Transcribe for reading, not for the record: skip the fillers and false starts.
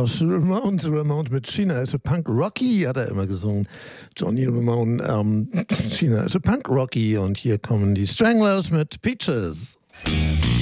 Josh Ramone mit China is a Punk Rocky, hat er immer gesungen. Johnny Ramone, China is a Punk Rocky. Und hier kommen die Stranglers mit Peaches.